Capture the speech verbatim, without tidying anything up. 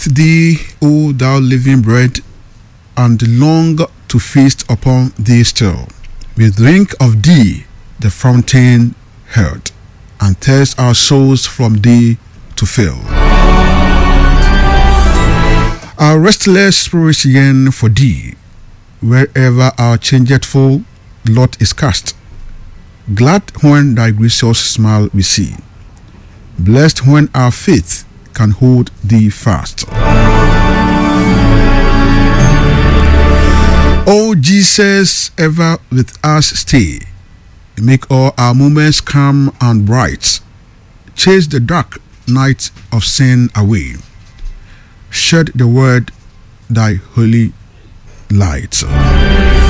thee, O thou living bread, and long to feast upon thee still. We drink of thee, the fountain heard, and thirst our souls from thee to fill. Our restless spirits yearn for thee, wherever our changeful lot is cast. Glad when thy gracious smile we see, blessed when our faith can hold thee fast. O Jesus, ever with us stay, make all our moments calm and bright, chase the dark night of sin away, shed the word thy holy light.